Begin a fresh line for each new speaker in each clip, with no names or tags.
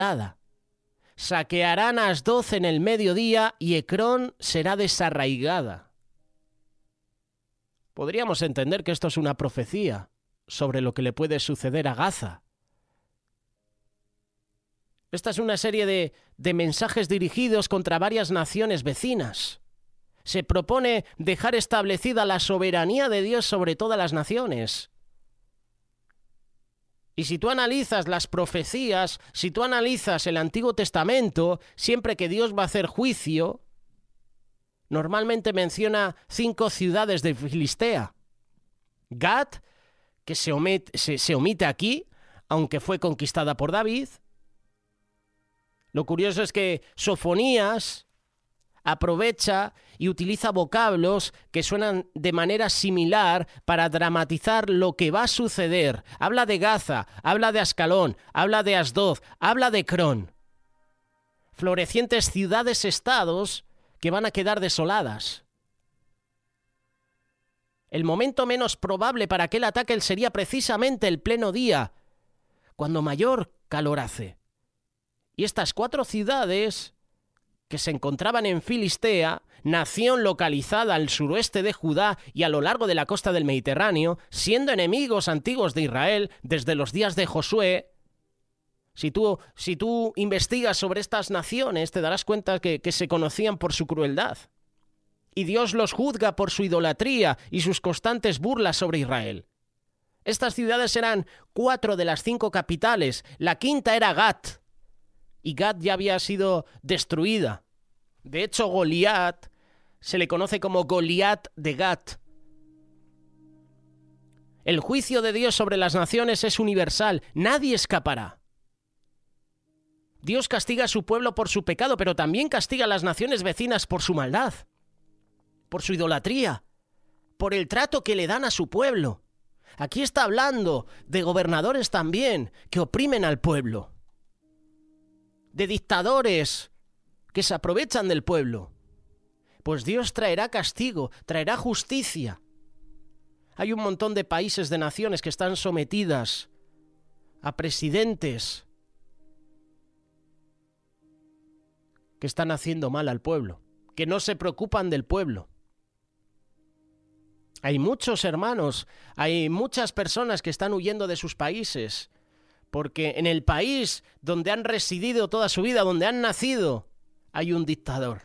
desolada. Saquearán a Asdod en el mediodía y Ecrón será desarraigada. Podríamos entender que esto es una profecía sobre lo que le puede suceder a Gaza. Esta es una serie de mensajes dirigidos contra varias naciones vecinas. Se propone dejar establecida la soberanía de Dios sobre todas las naciones. Y si tú analizas las profecías, si tú analizas el Antiguo Testamento, siempre que Dios va a hacer juicio, normalmente menciona 5 ciudades de Filistea. Gat, que se omite aquí, aunque fue conquistada por David. Lo curioso es que Sofonías aprovecha y utiliza vocablos que suenan de manera similar para dramatizar lo que va a suceder. Habla de Gaza, habla de Ascalón, habla de Asdod, habla de Ecrón. Florecientes ciudades-estados que van a quedar desoladas. El momento menos probable para aquel ataque sería precisamente el pleno día, cuando mayor calor hace. Y estas 4 ciudades que se encontraban en Filistea, nación localizada al suroeste de Judá y a lo largo de la costa del Mediterráneo, siendo enemigos antiguos de Israel desde los días de Josué. Si tú investigas sobre estas naciones, te darás cuenta que se conocían por su crueldad. Y Dios los juzga por su idolatría y sus constantes burlas sobre Israel. Estas ciudades eran 4 de las 5 capitales. La quinta era Gat. Y Gat ya había sido destruida. De hecho, Goliat se le conoce como Goliat de Gat. El juicio de Dios sobre las naciones es universal. Nadie escapará. Dios castiga a su pueblo por su pecado, pero también castiga a las naciones vecinas por su maldad, por su idolatría, por el trato que le dan a su pueblo. Aquí está hablando de gobernadores también que oprimen al pueblo, de dictadores que se aprovechan del pueblo. Pues Dios traerá castigo, traerá justicia. Hay un montón de países, de naciones que están sometidas a presidentes que están haciendo mal al pueblo, que no se preocupan del pueblo. Hay muchos hermanos, hay muchas personas que están huyendo de sus países, porque en el país donde han residido toda su vida, donde han nacido, hay un dictador.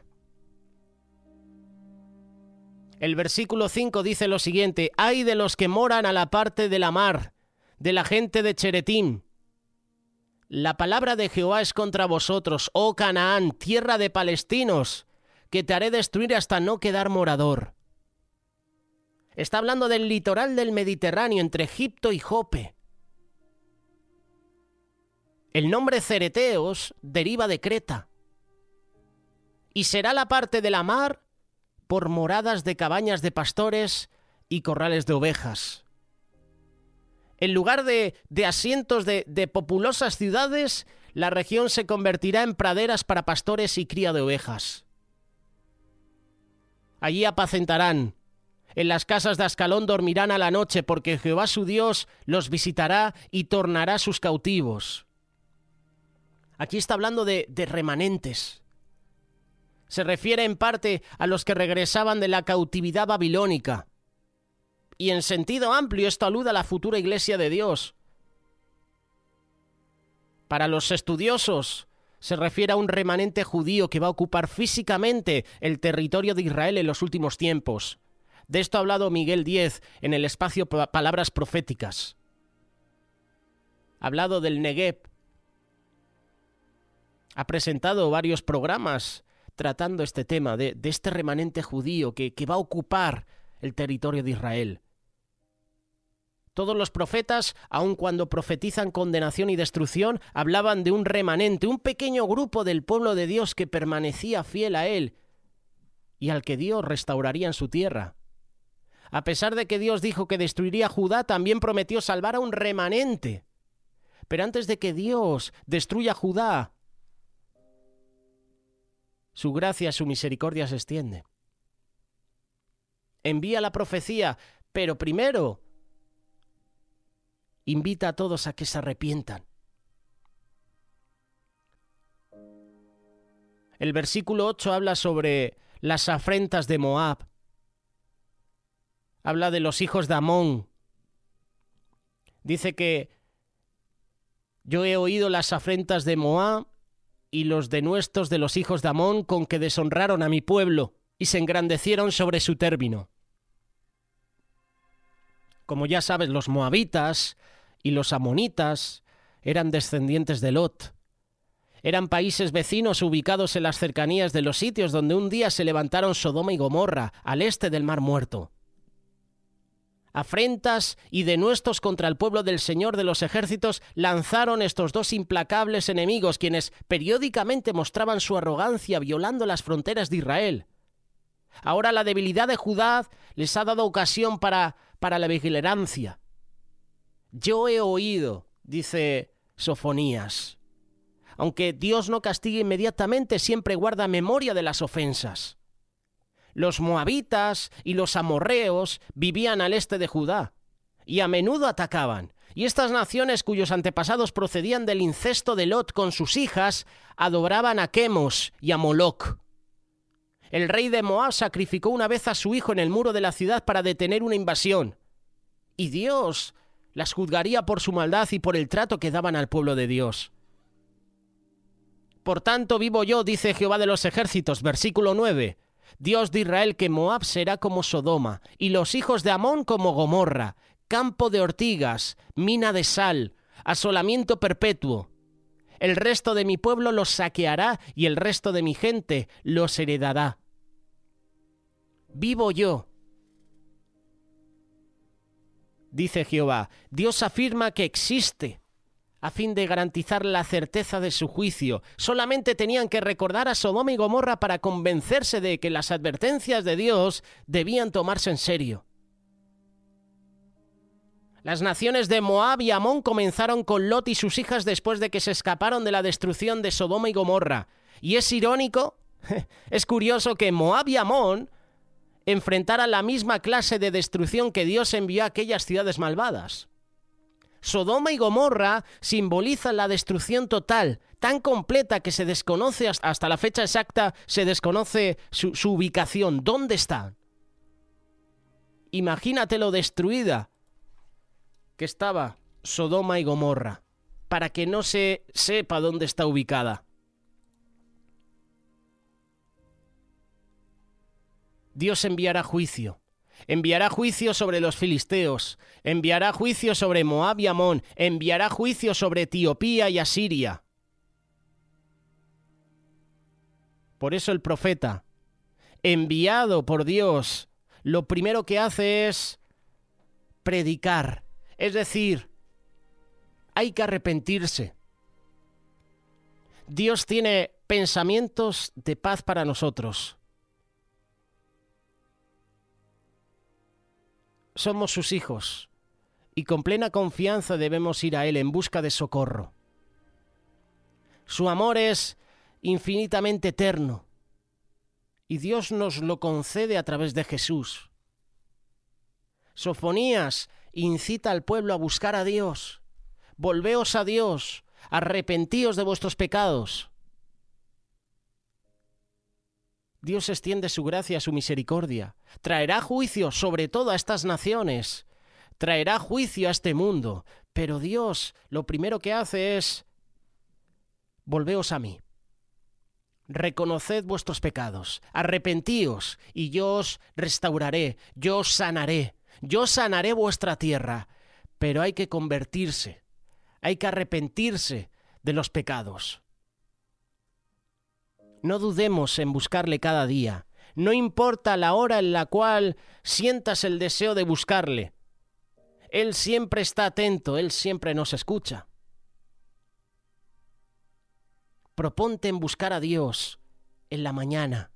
El versículo 5 dice lo siguiente: «Ay de los que moran a la parte de la mar, de la gente de Cheretim. La palabra de Jehová es contra vosotros, oh Canaán, tierra de palestinos, que te haré destruir hasta no quedar morador». Está hablando del litoral del Mediterráneo, entre Egipto y Jope. El nombre Cereteos deriva de Creta. Y será la parte de la mar por moradas de cabañas de pastores y corrales de ovejas. En lugar de asientos de populosas ciudades, la región se convertirá en praderas para pastores y cría de ovejas. Allí apacentarán. En las casas de Ascalón dormirán a la noche, porque Jehová su Dios los visitará y tornará sus cautivos. Aquí está hablando de remanentes. Se refiere en parte a los que regresaban de la cautividad babilónica. Y en sentido amplio esto alude a la futura iglesia de Dios. Para los estudiosos se refiere a un remanente judío que va a ocupar físicamente el territorio de Israel en los últimos tiempos. De esto ha hablado Miguel Díez en el espacio Palabras Proféticas. Ha hablado del Negev. Ha presentado varios programas tratando este tema de este remanente judío que va a ocupar el territorio de Israel. Todos los profetas, aun cuando profetizan condenación y destrucción, hablaban de un remanente, un pequeño grupo del pueblo de Dios que permanecía fiel a él y al que Dios restauraría en su tierra. A pesar de que Dios dijo que destruiría a Judá, también prometió salvar a un remanente. Pero antes de que Dios destruya a Judá, su gracia, su misericordia se extiende. Envía la profecía, pero primero invita a todos a que se arrepientan. El versículo 8 habla sobre las afrentas de Moab. Habla de los hijos de Amón. Dice que yo he oído las afrentas de Moab y los denuestos de los hijos de Amón con que deshonraron a mi pueblo y se engrandecieron sobre su término. Como ya sabes, los moabitas y los amonitas eran descendientes de Lot. Eran países vecinos ubicados en las cercanías de los sitios donde un día se levantaron Sodoma y Gomorra, al este del Mar Muerto. Afrentas y denuestos contra el pueblo del Señor de los ejércitos lanzaron estos dos implacables enemigos, quienes periódicamente mostraban su arrogancia violando las fronteras de Israel. Ahora la debilidad de Judá les ha dado ocasión para la vigilancia. Yo he oído, dice Sofonías. Aunque Dios no castigue inmediatamente, siempre guarda memoria de las ofensas. Los moabitas y los amorreos vivían al este de Judá y a menudo atacaban. Y estas naciones cuyos antepasados procedían del incesto de Lot con sus hijas adoraban a Quemos y a Moloc. El rey de Moab sacrificó una vez a su hijo en el muro de la ciudad para detener una invasión. Y Dios las juzgaría por su maldad y por el trato que daban al pueblo de Dios. Por tanto vivo yo, dice Jehová de los ejércitos, versículo 9, Dios de Israel, que Moab será como Sodoma, y los hijos de Amón como Gomorra, campo de ortigas, mina de sal, asolamiento perpetuo. El resto de mi pueblo los saqueará, y el resto de mi gente los heredará. Vivo yo, dice Jehová. Dios afirma que existe, a fin de garantizar la certeza de su juicio. Solamente tenían que recordar a Sodoma y Gomorra para convencerse de que las advertencias de Dios debían tomarse en serio. Las naciones de Moab y Amón comenzaron con Lot y sus hijas después de que se escaparon de la destrucción de Sodoma y Gomorra. Y es irónico, es curioso que Moab y Amón enfrentaran la misma clase de destrucción que Dios envió a aquellas ciudades malvadas. Sodoma y Gomorra simbolizan la destrucción total, tan completa que se desconoce hasta la fecha exacta, se desconoce su ubicación. ¿Dónde está? Imagínate lo destruida que estaba Sodoma y Gomorra, para que no se sepa dónde está ubicada. Dios enviará juicio. Enviará juicio sobre los filisteos, enviará juicio sobre Moab y Amón, enviará juicio sobre Etiopía y Asiria. Por eso el profeta, enviado por Dios, lo primero que hace es predicar. Es decir, hay que arrepentirse. Dios tiene pensamientos de paz para nosotros. Somos sus hijos y con plena confianza debemos ir a Él en busca de socorro. Su amor es infinitamente eterno y Dios nos lo concede a través de Jesús. Sofonías incita al pueblo a buscar a Dios. Volveos a Dios, arrepentíos de vuestros pecados. Dios extiende su gracia, su misericordia. Traerá juicio sobre todo a estas naciones. Traerá juicio a este mundo. Pero Dios lo primero que hace es: volveos a mí. Reconoced vuestros pecados. Arrepentíos y yo os restauraré. Yo os sanaré. Yo sanaré vuestra tierra. Pero hay que convertirse. Hay que arrepentirse de los pecados. No dudemos en buscarle cada día. No importa la hora en la cual sientas el deseo de buscarle. Él siempre está atento, Él siempre nos escucha. Proponte en buscar a Dios en la mañana.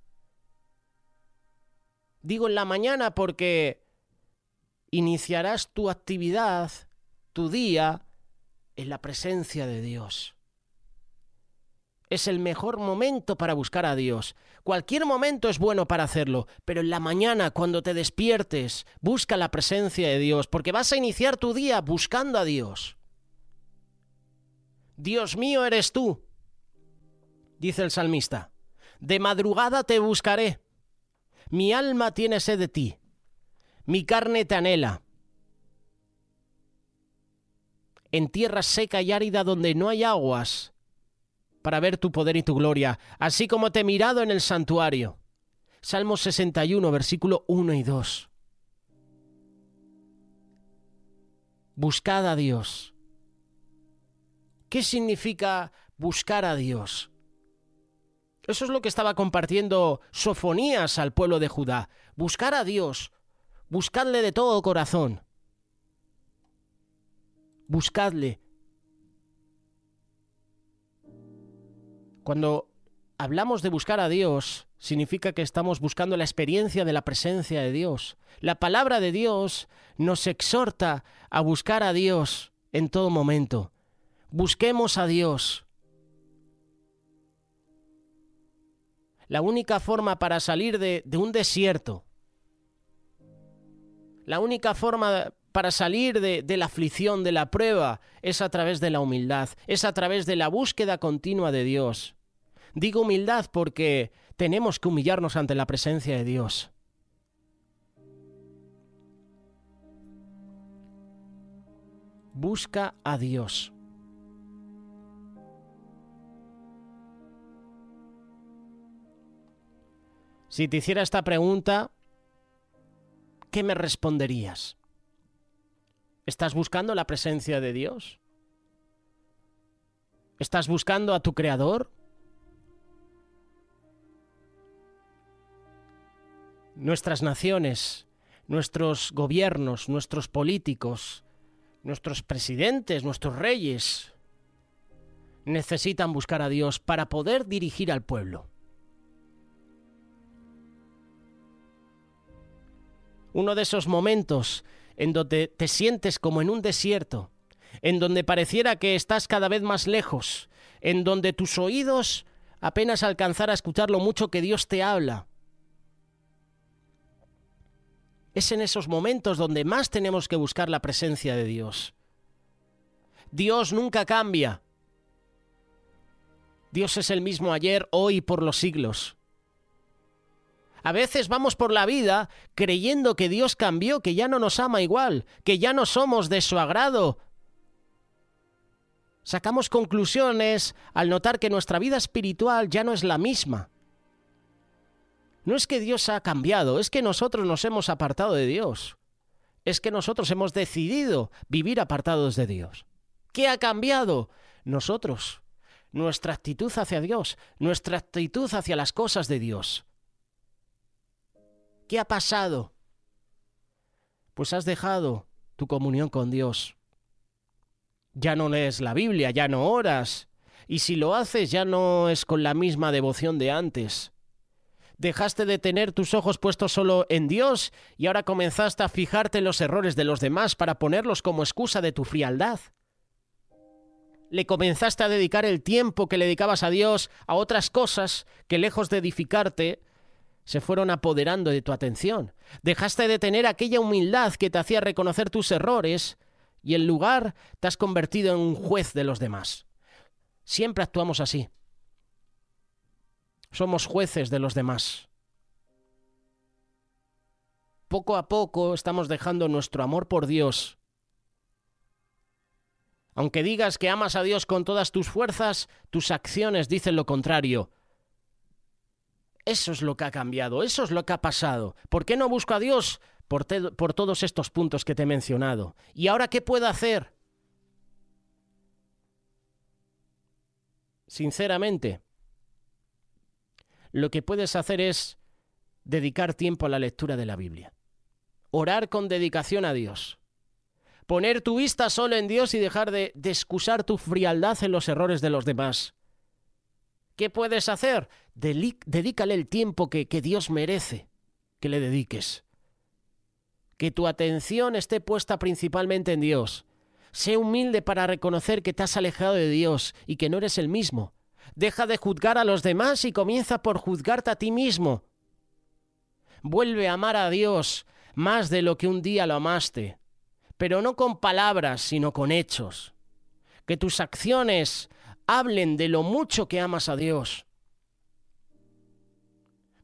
Digo en la mañana porque iniciarás tu actividad, tu día, en la presencia de Dios. Es el mejor momento para buscar a Dios. Cualquier momento es bueno para hacerlo, pero en la mañana, cuando te despiertes, busca la presencia de Dios, porque vas a iniciar tu día buscando a Dios. Dios mío eres tú. dice el salmista. De madrugada te buscaré. Mi alma tiene sed de ti. Mi carne te anhela. En tierra seca y árida donde no hay aguas, para ver tu poder y tu gloria, así como te he mirado en el santuario. Salmo 61, versículo 1 y 2. Buscad a Dios. ¿Qué significa buscar a Dios? Eso es lo que estaba compartiendo Sofonías al pueblo de Judá. Buscar a Dios. Buscadle de todo corazón. Buscadle. Cuando hablamos de buscar a Dios, significa que estamos buscando la experiencia de la presencia de Dios. La palabra de Dios nos exhorta a buscar a Dios en todo momento. Busquemos a Dios. La única forma para salir de un desierto, la única forma para salir de la aflicción, de la prueba, es a través de la humildad, es a través de la búsqueda continua de Dios. Digo humildad porque tenemos que humillarnos ante la presencia de Dios. Busca a Dios. Si te hiciera esta pregunta, ¿qué me responderías? ¿Estás buscando la presencia de Dios? ¿Estás buscando a tu Creador? Nuestras naciones, nuestros gobiernos, nuestros políticos, nuestros presidentes, nuestros reyes, necesitan buscar a Dios para poder dirigir al pueblo. Uno de esos momentos en donde te sientes como en un desierto, en donde pareciera que estás cada vez más lejos, en donde tus oídos apenas alcanzar a escuchar lo mucho que Dios te habla. Es en esos momentos donde más tenemos que buscar la presencia de Dios. Dios nunca cambia. Dios es el mismo ayer, hoy y por los siglos. A veces vamos por la vida creyendo que Dios cambió, que ya no nos ama igual, que ya no somos de su agrado. Sacamos conclusiones al notar que nuestra vida espiritual ya no es la misma. No es que Dios ha cambiado, es que nosotros nos hemos apartado de Dios. Es que nosotros hemos decidido vivir apartados de Dios. ¿Qué ha cambiado? Nosotros, nuestra actitud hacia Dios, nuestra actitud hacia las cosas de Dios. ¿Qué ha pasado? Pues has dejado tu comunión con Dios. Ya no lees la Biblia, ya no oras. Y si lo haces, ya no es con la misma devoción de antes. Dejaste de tener tus ojos puestos solo en Dios y ahora comenzaste a fijarte en los errores de los demás para ponerlos como excusa de tu frialdad. Le comenzaste a dedicar el tiempo que le dedicabas a Dios a otras cosas que, lejos de edificarte, se fueron apoderando de tu atención. Dejaste de tener aquella humildad que te hacía reconocer tus errores y en lugar te has convertido en un juez de los demás. Siempre actuamos así. Somos jueces de los demás. Poco a poco estamos dejando nuestro amor por Dios. Aunque digas que amas a Dios con todas tus fuerzas, tus acciones dicen lo contrario. Eso es lo que ha cambiado, eso es lo que ha pasado. ¿Por qué no busco a Dios? Por todos estos puntos que te he mencionado. ¿Y ahora qué puedo hacer? Sinceramente, lo que puedes hacer es dedicar tiempo a la lectura de la Biblia. Orar con dedicación a Dios. Poner tu vista solo en Dios y dejar de excusar tu frialdad en los errores de los demás. ¿Qué puedes hacer? Dedícale el tiempo que Dios merece que le dediques. Que tu atención esté puesta principalmente en Dios. Sé humilde para reconocer que te has alejado de Dios y que no eres el mismo. Deja de juzgar a los demás y comienza por juzgarte a ti mismo. Vuelve a amar a Dios más de lo que un día lo amaste, pero no con palabras, sino con hechos. Que tus acciones hablen de lo mucho que amas a Dios.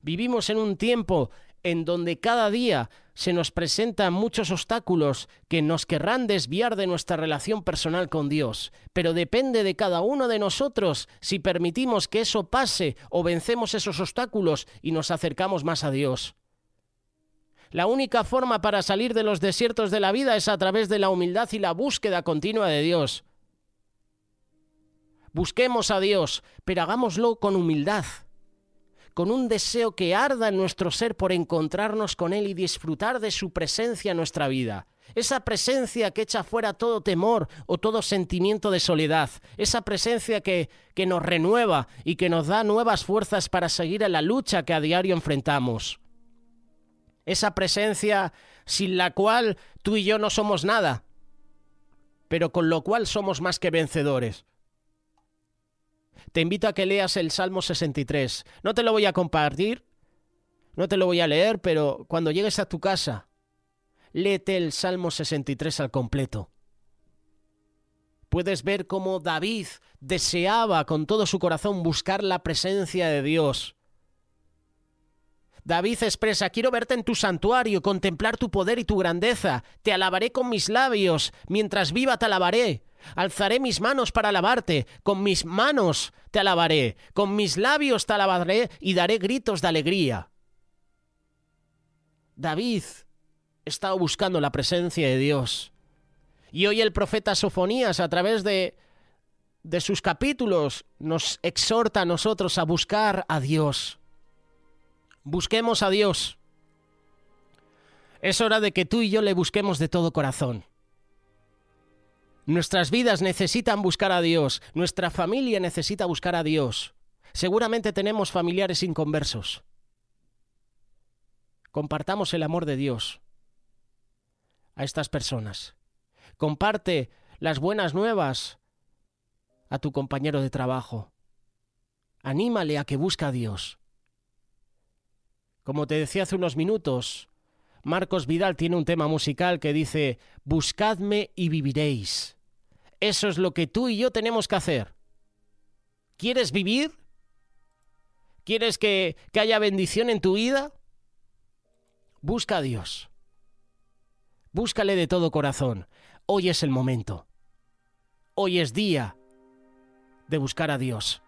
Vivimos en un tiempo en donde cada día se nos presentan muchos obstáculos que nos querrán desviar de nuestra relación personal con Dios, pero depende de cada uno de nosotros si permitimos que eso pase o vencemos esos obstáculos y nos acercamos más a Dios. La única forma para salir de los desiertos de la vida es a través de la humildad y la búsqueda continua de Dios. Busquemos a Dios, pero hagámoslo con humildad, con un deseo que arda en nuestro ser por encontrarnos con Él y disfrutar de su presencia en nuestra vida. Esa presencia que echa fuera todo temor o todo sentimiento de soledad. Esa presencia que nos renueva y que nos da nuevas fuerzas para seguir en la lucha que a diario enfrentamos. Esa presencia sin la cual tú y yo no somos nada, pero con lo cual somos más que vencedores. Te invito a que leas el Salmo 63. No te lo voy a compartir, no te lo voy a leer, pero cuando llegues a tu casa, léete el Salmo 63 al completo. Puedes ver cómo David deseaba con todo su corazón buscar la presencia de Dios. David expresa: quiero verte en tu santuario, contemplar tu poder y tu grandeza. Te alabaré con mis labios, mientras viva te alabaré. Alzaré mis manos para alabarte, con mis manos te alabaré, con mis labios te alabaré y daré gritos de alegría. David estaba buscando la presencia de Dios. Y hoy el profeta Sofonías, a través de sus capítulos, nos exhorta a nosotros a buscar a Dios. Busquemos a Dios. Es hora de que tú y yo le busquemos de todo corazón. Nuestras vidas necesitan buscar a Dios. Nuestra familia necesita buscar a Dios. Seguramente tenemos familiares inconversos. Compartamos el amor de Dios a estas personas. Comparte las buenas nuevas a tu compañero de trabajo. Anímale a que busque a Dios. Como te decía hace unos minutos, Marcos Vidal tiene un tema musical que dice: buscadme y viviréis. Eso es lo que tú y yo tenemos que hacer. ¿Quieres vivir? ¿Quieres que haya bendición en tu vida? Busca a Dios. Búscale de todo corazón. Hoy es el momento. Hoy es día de buscar a Dios.